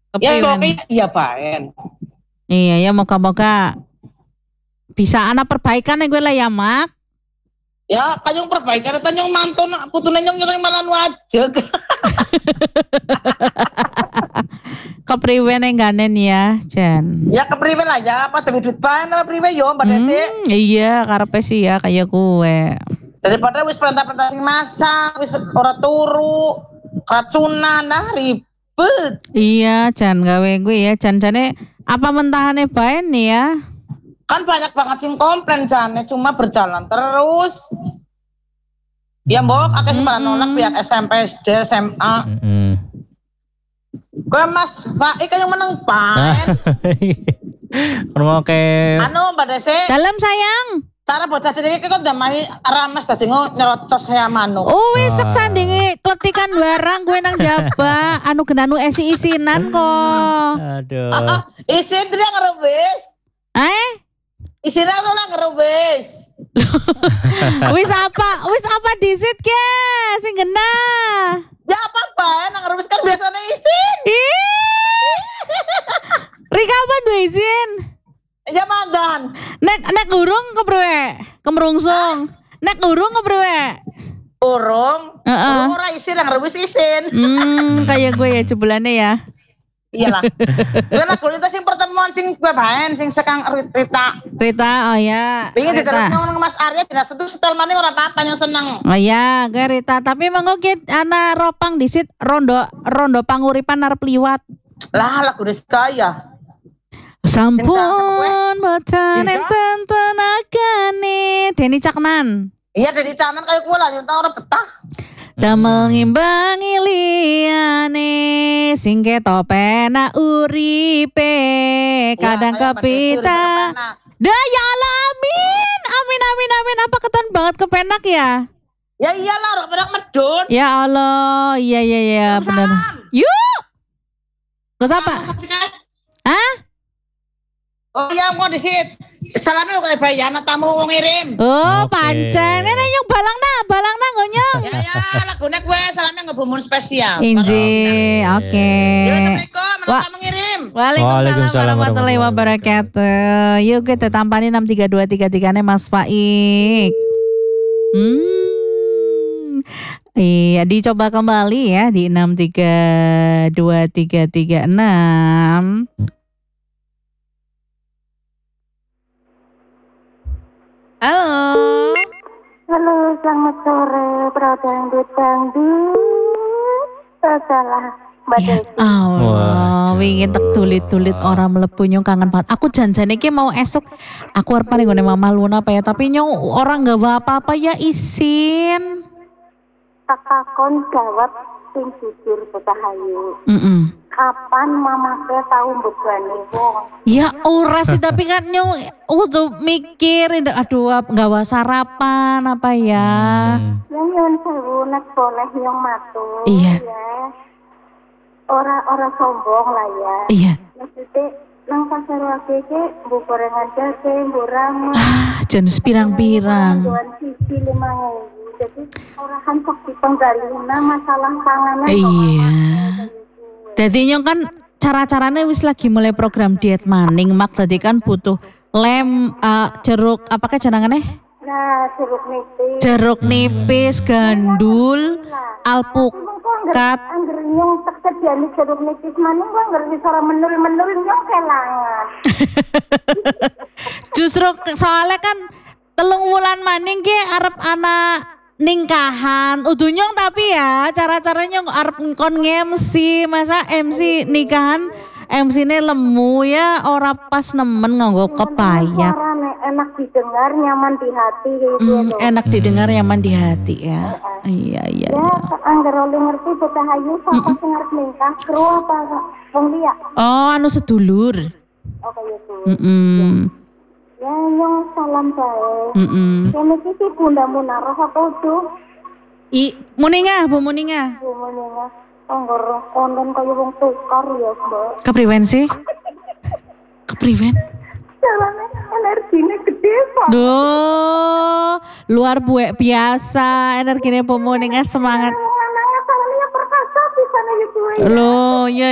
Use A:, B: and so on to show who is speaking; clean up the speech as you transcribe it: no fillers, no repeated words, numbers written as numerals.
A: Ya
B: Kepriwen.
A: oke iya baen.
B: Iya ya moga-moga bisa ana perbaikan gue lah ya Mak.
A: Ya kayong perbaikan eta nyong mantun putune nyong malah wajeg.
B: Kepriwen ganen ya Jan.
A: Ya kepriwe lah ya apa demi duit baen apa priwe yo Mbak Desi.
B: Iya karepe sih ya kayak gue.
A: Daripada wis perintah-perintah sing masak wis ora turu keracunan nah ribet.
B: Iya Jan gawe gue ya Jan-jane apa mentahane baen nih ya.
A: Kan banyak banget sing komplain jane cuma berjalan terus. Ya mbok akeh sing malah nolak pihak SMP, SD, SMA. Gue Mas Fai kayong meneng paen.
C: Ono kayak
A: Anu Mbak Desi.
B: Dalam sayang.
A: Cara bocah cilik iki kok damai rames dadi nyerocos kaya manuk.
B: Oh wis sandingi kletikan barang gue nang jaba anu genanu isi-isinan kok.
C: aduh.
A: Isin dia ngerebis. Isina ora ngerebis.
B: Wis apa disit ke sing gena.
A: Ya apa bae nang ngerebis kan biasanya isin.
B: Rika apa tuh izin?
A: Ya mandan.
B: Nek urung kepriwe? Kemerungsung. Nek urung kepriwe?
A: Urung. Urung ora isin nang ngerebis isin.
B: Kayak gue ya jebulane ya.
A: Iyalah. Gue lagu itu sing pertemuan sing bahan sing sekang Rita.
B: Rita, oh ya.
A: Pengen diceritakan ngomong Mas Arya tidak setel maning ora apa-apa yang seneng.
B: Oh ya, gue Rita. Tapi monggo ana ropang disit rondo panguripan arep liwat.
A: Lah lagu kaya.
B: Sampun boten enten tenagane. Deni Caknan.
A: Iya Deni Caknan kayak gue lah, nyontok ora betah.
B: Damel ngimbangi liyane sing ketopena uripe kadang kepita. Ya Allah amin apa keton banget kepenak ya?
A: Ya iyalah orang penak medun.
B: Ya Allah iya benar. Yuk. Gus apa? Hah?
A: Oh iya mau disit. Salamnya kok bayana tamu wong ngirim.
B: Oh pancen ngene nyong balangna ngonyong.
A: Ya lagune gue salamnya ngebumun spesial.
B: Inji oke.
A: Ya assalamualaikum tamu ngirim.
B: Waalaikumsalam warahmatullahi wabarakatuh. Yuk kita tampani 63233 nya Mas Faik. Iya dicoba kembali ya di 6323336. Halo.
D: Halo, selamat sore, Pradangdut salah Mbak Desi.
B: Allah, wingi tek tulit-tulit orang mlebu nyong kangen banget. Aku janjane iki mau esok aku arep paling ngene Mama Luna apa ya, tapi nyong orang gak apa-apa ya isin.
D: Tak takon jawab sing jujur Betahayu. Kapan mama saya tahu begane wong?
B: Ya ora sih tapi kan nyong udah mikir aduh gak sarapan apa ya.
D: Yang sewu nek boleh nyong matur.
B: Iya.
D: Ya. Ora sombong lah ya.
B: Iya.
D: Maksudnya nang pasar wake ke bu gorengan jake, bu ramen.
B: Jenis pirang-pirang.
D: Jualan sisi 5.000. Jadi orahan sok dipenggalina masalah panganan.
B: Iya. Jadi nyong kan cara-caranya wis lagi mulai program diet maning mak tadi kan butuh jeruk apakah jenengannya?
D: Nah,
B: jeruk nipis, gandul, alpukat.
D: Angger nyong tersediani jeruk nipis maning kok angger bisa menul-menul nyong kelangan.
B: Justru soalnya kan 3 wulan maning ki arep anak ningkahan udunyong tapi ya cara-caranya arep kon MC masa MC nikahan MC ini lemu ya ora pas nemen nganggo kepayak.
D: Enak didengar nyaman di hati gitu.
B: Enak didengar nyaman di hati ya. Iya.
D: Ya anggar oleh ngerti Betahayu sapa sing arep nikah kru apa wong liya.
B: Oh anu sedulur.
D: Oh kaya itu. Ya nyong salam bae. Kene iki Bunda Munarah apa tuh?
B: Muninga, Bu Muninga.
D: Bu Muninga. Anggur konden kaya wong tukar ya, Mbak.
B: Kepriwen sih? Kepriwen?
D: Salahnya energinya gede, Pak.
B: Duh, luar biasa energinya Bu Muninga semangat.
D: Anaknya salahnya perkasa bisa nih gitu ya.
B: Loh, ya